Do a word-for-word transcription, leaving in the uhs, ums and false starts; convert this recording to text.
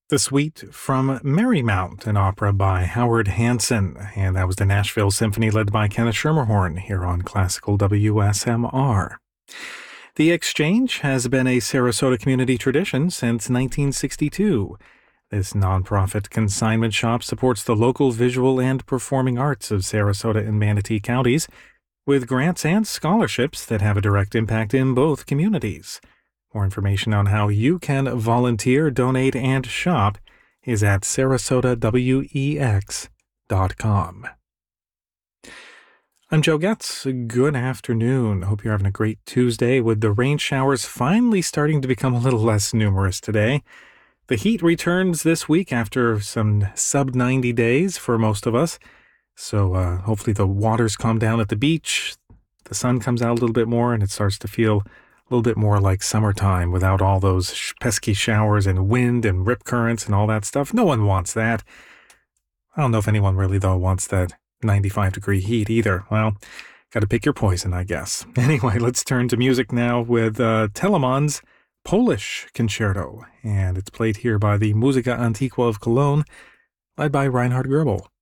The Suite from Marymount, an opera by Howard Hanson, and that was the Nashville Symphony led by Kenneth Schermerhorn here on Classical W S M R. The Exchange has been a Sarasota community tradition since nineteen sixty-two. This nonprofit consignment shop supports the local visual and performing arts of Sarasota and Manatee counties, with grants and scholarships that have a direct impact in both communities. More information on how you can volunteer, donate, and shop is at sarasota wex dot com. I'm Joe Getz. Good afternoon. Hope you're having a great Tuesday with the rain showers finally starting to become a little less numerous today. The heat returns this week after some sub ninety days for most of us. So uh, hopefully the waters calm down at the beach, the sun comes out a little bit more, and it starts to feel a little bit more like summertime without all those sh- pesky showers and wind and rip currents and all that stuff. No one wants that. I don't know if anyone really, though, wants that ninety-five degree heat either. Well, got to pick your poison, I guess. Anyway, let's turn to music now with uh, Telemann's Polish Concerto, and it's played here by the Musica Antiqua of Cologne, led by Reinhard Goebel.